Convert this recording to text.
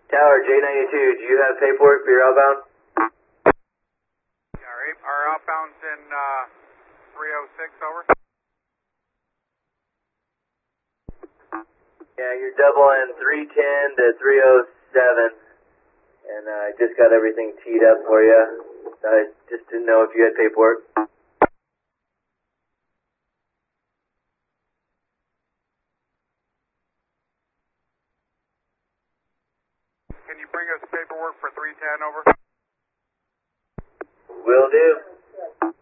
Tower J92, do you have paperwork for your outbound? Yeah, our outbound's in 306, over. Yeah, you're doubling 310 to 307, and I just got everything teed up for you. I just didn't know if you had paperwork. Can you bring us paperwork for 310, over? Will do.